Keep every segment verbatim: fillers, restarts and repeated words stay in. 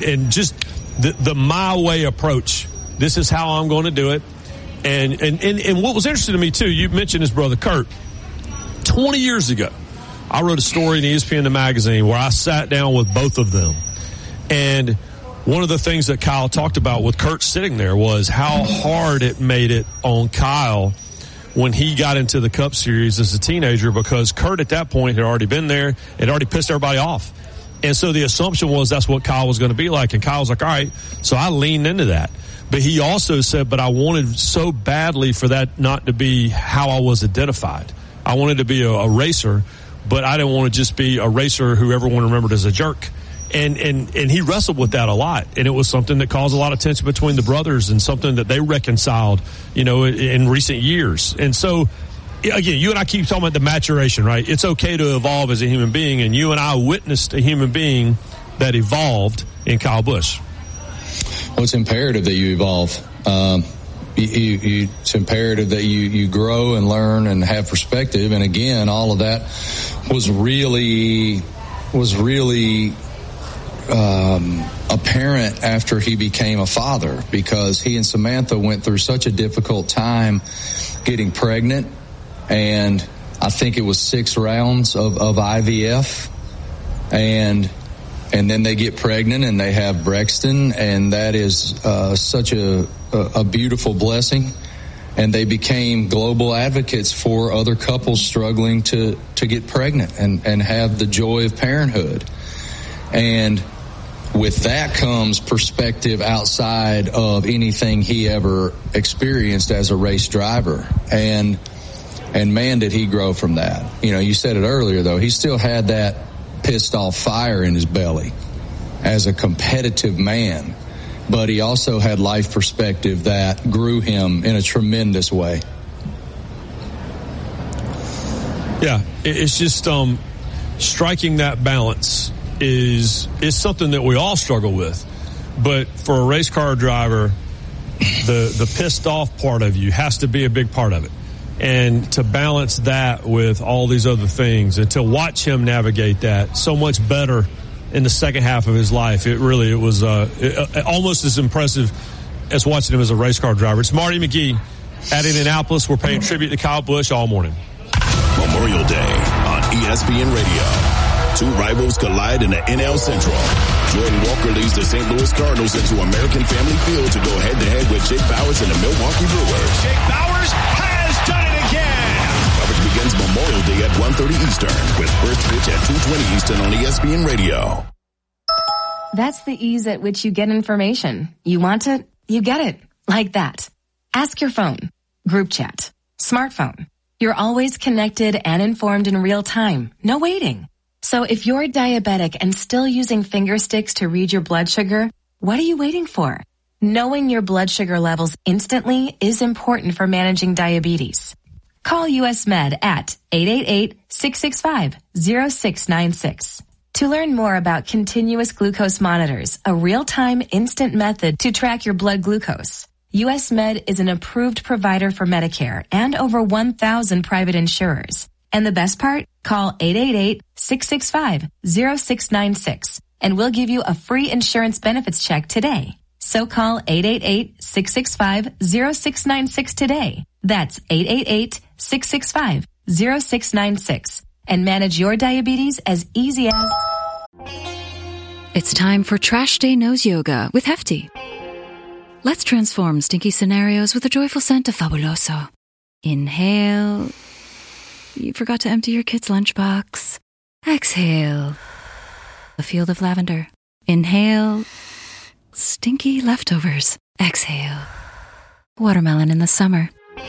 and just the, the my way approach. This is how I'm going to do it. And, and, and, and what was interesting to me, too, you mentioned his brother Kurt. twenty years ago, I wrote a story in E S P N the magazine where I sat down with both of them. And one of the things that Kyle talked about with Kurt sitting there was how hard it made it on Kyle when he got into the Cup Series as a teenager, because Kurt at that point had already been there, had already pissed everybody off. And so the assumption was that's what Kyle was going to be like. And Kyle was like, all right. So I leaned into that. But he also said, but I wanted so badly for that not to be how I was identified. I wanted to be a, a racer, but I didn't want to just be a racer who everyone remembered as a jerk. And, and, and he wrestled with that a lot. And it was something that caused a lot of tension between the brothers and something that they reconciled, you know, in, in recent years. And so, again, you and I keep talking about the maturation, right? It's okay to evolve as a human being. And you and I witnessed a human being that evolved in Kyle Busch. Well, it's imperative that you evolve. Um, you, you, it's imperative that you, you grow and learn and have perspective. And again, all of that was really, was really, um, apparent after he became a father, because he and Samantha went through such a difficult time getting pregnant. And I think it was six rounds of, of I V F. And, And then they get pregnant and they have Brexton, and that is uh, such a, a, a beautiful blessing. And they became global advocates for other couples struggling to, to get pregnant and, and have the joy of parenthood. And with that comes perspective outside of anything he ever experienced as a race driver. And, and man, did he grow from that. You know, you said it earlier, though, he still had that pissed off fire in his belly as a competitive man, but he also had life perspective that grew him in a tremendous way. Yeah, it's just um, striking that balance is is something that we all struggle with. But for a race car driver, the the pissed off part of you has to be a big part of it. And to balance that with all these other things, and to watch him navigate that so much better in the second half of his life, it really it was uh, it, almost as impressive as watching him as a race car driver. It's Marty McGee at Indianapolis. We're paying tribute to Kyle Busch all morning. Memorial Day on E S P N Radio. Two rivals collide in the N L Central. Jordan Walker leads the Saint Louis Cardinals into American Family Field to go head-to-head with Jake Bowers and the Milwaukee Brewers. Jake Bowers has done it again. Coverage begins Memorial Day at one thirty Eastern with first pitch at two twenty Eastern on E S P N Radio. That's the ease at which you get information. You want it, you get it. Like that. Ask your phone. Group chat. Smartphone. You're always connected and informed in real time. No waiting. So if you're diabetic and still using finger sticks to read your blood sugar, what are you waiting for? Knowing your blood sugar levels instantly is important for managing diabetes. Call U S Med at eight eight eight, six six five, zero six nine six. To learn more about continuous glucose monitors, a real-time instant method to track your blood glucose, U S Med is an approved provider for Medicare and over one thousand private insurers. And the best part? Call eight eight eight, six six five, zero six nine six and we'll give you a free insurance benefits check today. So call eight eight eight, six six five, zero six nine six today. That's eight eight eight, six six five, zero six nine six and manage your diabetes as easy as... It's time for Trash Day Nose Yoga with Hefty. Let's transform stinky scenarios with a joyful scent of Fabuloso. Inhale. You forgot to empty your kid's lunchbox. Exhale. A field of lavender. Inhale. Stinky leftovers. Exhale. Watermelon in the summer.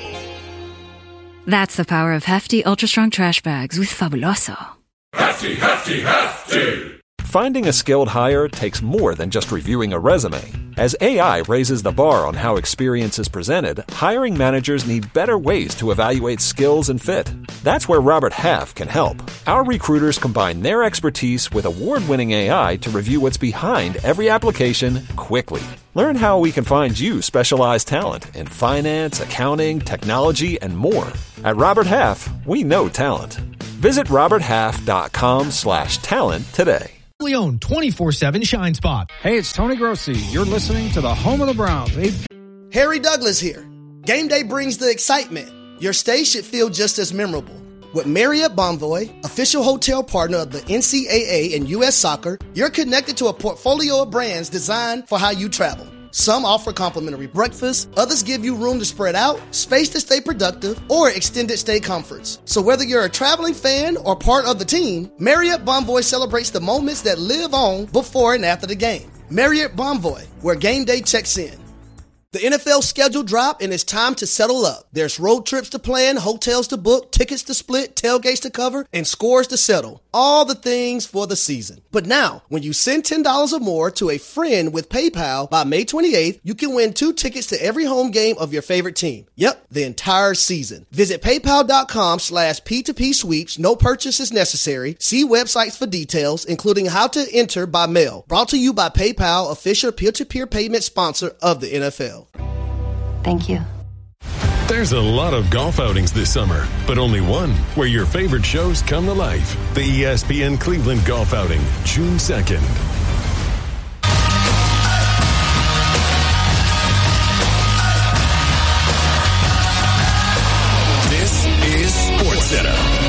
That's the power of Hefty Ultra Strong Trash Bags with Fabuloso. Hefty, Hefty, Hefty! Finding a skilled hire takes more than just reviewing a resume. As A I raises the bar on how experience is presented, hiring managers need better ways to evaluate skills and fit. That's where Robert Half can help. Our recruiters combine their expertise with award-winning A I to review what's behind every application quickly. Learn how we can find you specialized talent in finance, accounting, technology, and more. At Robert Half, we know talent. Visit roberthalf.com slash talent today. Owned twenty-four seven Shine Spot. Hey, it's Tony Grossi. You're listening to the home of the Browns. Harry Douglas here. Game day brings the excitement. Your stay should feel just as memorable. With Marriott Bonvoy, official hotel partner of the N C double A and U S Soccer, you're connected to a portfolio of brands designed for how you travel. Some offer complimentary breakfast, others give you room to spread out, space to stay productive, or extended stay comforts. So whether you're a traveling fan or part of the team, Marriott Bonvoy celebrates the moments that live on before and after the game. Marriott Bonvoy, where game day checks in. The N F L schedule dropped and it's time to settle up. There's road trips to plan, hotels to book, tickets to split, tailgates to cover, and scores to settle. All the things for the season. But now, when you send ten dollars or more to a friend with PayPal by May twenty-eighth, you can win two tickets to every home game of your favorite team. Yep, the entire season. Visit paypal.com slash P2P sweeps. No purchase is necessary. See websites for details, including how to enter by mail. Brought to you by PayPal, official peer-to-peer payment sponsor of the N F L. Thank you. There's a lot of golf outings this summer, but only one where your favorite shows come to life. The E S P N Cleveland Golf Outing, June second. This is SportsCenter.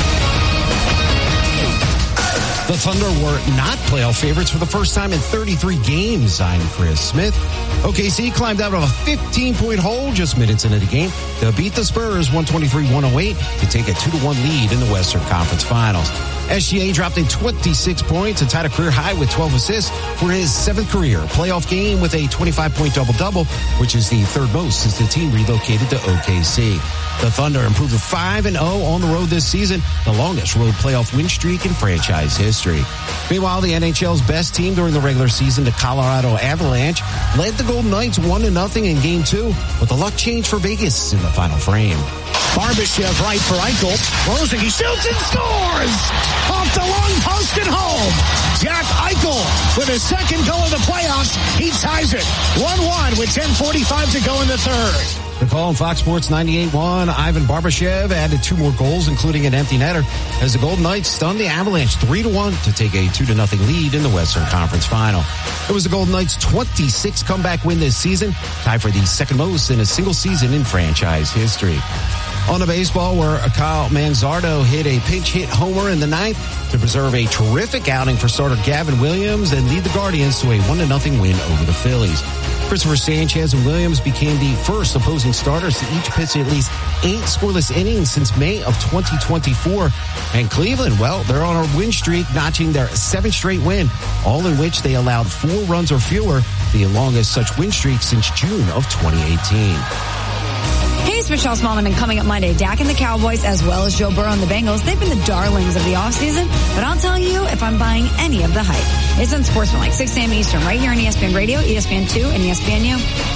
The Thunder were not playoff favorites for the first time in thirty-three games. I'm Chris Smith. O K C climbed out of a fifteen-point hole just minutes into the game to beat the Spurs one twenty-three one oh eight to take a two to one lead in the Western Conference Finals. S G A dropped in twenty-six points and tied a career high with twelve assists for his seventh career playoff game with a twenty-five point double-double, which is the third most since the team relocated to O K C. The Thunder improved to five and oh on the road this season, the longest road playoff win streak in franchise history. Meanwhile, the N H L's best team during the regular season, the Colorado Avalanche, led the Golden Knights one to nothing in game two, but the luck changed for Vegas in the final frame. Barbashev right for Eichel. Closing, he shoots and scores! Off the long post and home. Jack Eichel with his second goal of the playoffs. He ties it one one with ten forty-five to go in the third. The call on Fox Sports ninety-eight one, Ivan Barbashev added two more goals, including an empty netter, as the Golden Knights stunned the Avalanche three to one to take a two to nothing lead in the Western Conference Final. It was the Golden Knights' twenty-sixth comeback win this season, tied for the second most in a single season in franchise history. On the baseball, where Kyle Manzardo hit a pinch hit homer in the ninth to preserve a terrific outing for starter Gavin Williams and lead the Guardians to a one to nothing win over the Phillies. Christopher Sanchez and Williams became the first opposing starters to each pitch at least eight scoreless innings since May of twenty twenty-four. And Cleveland, well, they're on a win streak, notching their seventh straight win, all in which they allowed four runs or fewer, the longest such win streak since June of twenty eighteen. Hey, it's Michelle Smallman, and coming up Monday, Dak and the Cowboys, as well as Joe Burrow and the Bengals, they've been the darlings of the offseason, but I'll tell you if I'm buying any of the hype. It's on Sportsman, like six a.m. Eastern, right here on E S P N Radio, E S P N two, and E S P N U.